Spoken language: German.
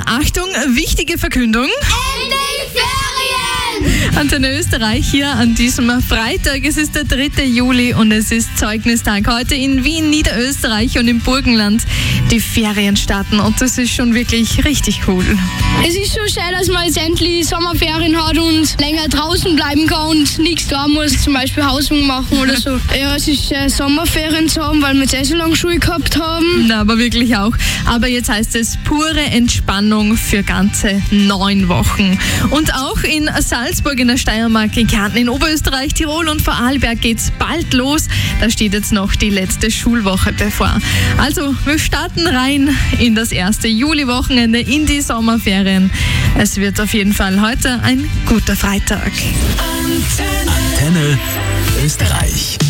Achtung, wichtige Verkündung. Antenne Österreich hier an diesem Freitag. Es ist der 3. Juli und es ist Zeugnistag. Heute in Wien, Niederösterreich und im Burgenland die Ferien starten und das ist schon wirklich richtig cool. Es ist schon schön, dass man jetzt endlich Sommerferien hat und länger draußen bleiben kann und nichts da muss, zum Beispiel Hausübungen machen oder so. Ja, es ist schön, Sommerferien zu haben, weil wir jetzt so lange Schule gehabt haben. Na, aber wirklich auch. Aber jetzt heißt es pure Entspannung für ganze 9 Wochen. Und auch in Salzburg, in der Steiermark, in Kärnten, in Oberösterreich, Tirol und Vorarlberg geht's bald los. Da steht jetzt noch die letzte Schulwoche bevor. Also, wir starten rein in das erste Juliwochenende, in die Sommerferien. Es wird auf jeden Fall heute ein guter Freitag. Antenne Österreich.